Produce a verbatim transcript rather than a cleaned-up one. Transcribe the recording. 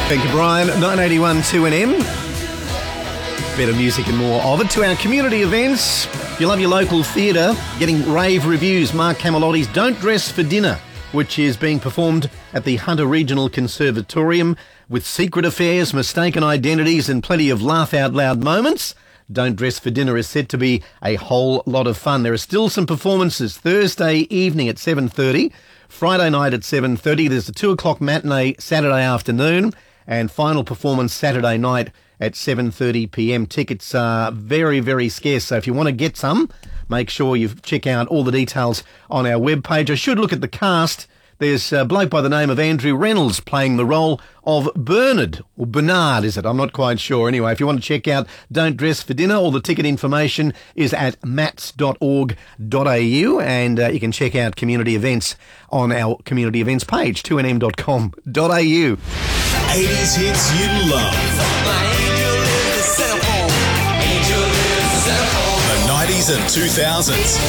Thank you, Brian. nine eighty-one two N M. Better music and more of it. To our community events. If you love your local theatre, getting rave reviews, Mark Camelotti's Don't Dress for Dinner, which is being performed at the Hunter Regional Conservatorium with secret affairs, mistaken identities and plenty of laugh-out-loud moments. Don't Dress for Dinner is set to be a whole lot of fun. There are still some performances Thursday evening at seven thirty, Friday night at seven thirty. There's a two o'clock matinee Saturday afternoon and final performance Saturday night at seven thirty p m. Tickets are very, very scarce, so if you want to get some, make sure you check out all the details on our webpage. I should look at the cast. There's a bloke by the name of Andrew Reynolds playing the role of Bernard, or Bernard, is it? I'm not quite sure. Anyway, if you want to check out Don't Dress for Dinner, all the ticket information is at mats dot org dot a u, and uh, you can check out community events on our community events page, two n m dot com dot a u. eighties hits you love. The nineties and two thousands.